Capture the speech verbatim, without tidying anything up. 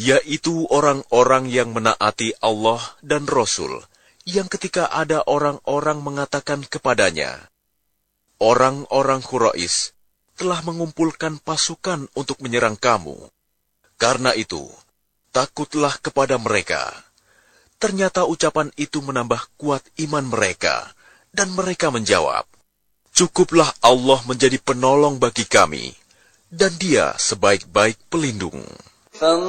yaitu orang-orang yang menaati Allah dan Rasul, yang ketika ada orang-orang mengatakan kepadanya, orang-orang Quraisy telah mengumpulkan pasukan untuk menyerang kamu. Karena itu, takutlah kepada mereka. Ternyata ucapan itu menambah kuat iman mereka, dan mereka menjawab, cukuplah Allah menjadi penolong bagi kami, dan Dia sebaik-baik pelindung.